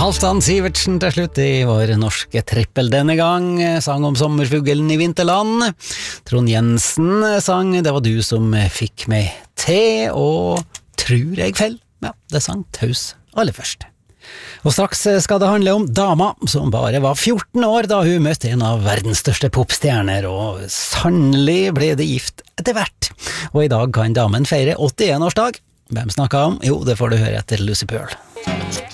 Halvdan Sivertsen til slutt i vår norske trippel denne gang. Sang om sommerfuglen i vinterland. Trond Jensen sang Det var du som fikk meg til, og Tror jeg fell. Ja, det sang Taus aller først. Og straks skal det handle om dama som bare var 14 år da hun møtte en av verdens største popstjerner, og sannelig ble det gift etter hvert. Og i dag kan damen feire 81-årsdag. Hvem snakket om? Jo, det får du høre etter Lucy Pearl.